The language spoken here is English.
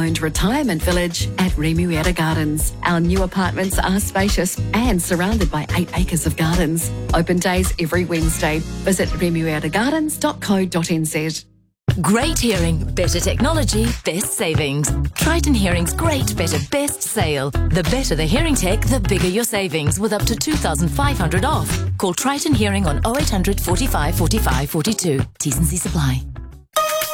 State-owned retirement village at Remuera Gardens. Our new apartments are spacious and surrounded by 8 acres of gardens. Open days every Wednesday. Visit remueragardens.co.nz. Great hearing, better technology, best savings. Triton Hearing's great, better, best sale. The better the hearing tech, the bigger your savings, with up to 2,500 off. Call Triton Hearing on 0800 45 45 42. T's and C's apply.